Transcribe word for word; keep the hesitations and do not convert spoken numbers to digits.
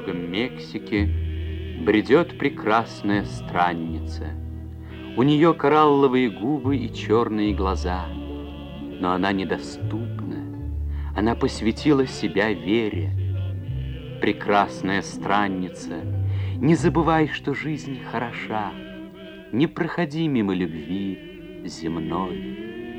В Мексике бредет прекрасная странница. У нее коралловые губы и черные глаза, но она недоступна. Она посвятила себя вере. Прекрасная странница, не забывай, что жизнь хороша. Не проходи мимо любви земной.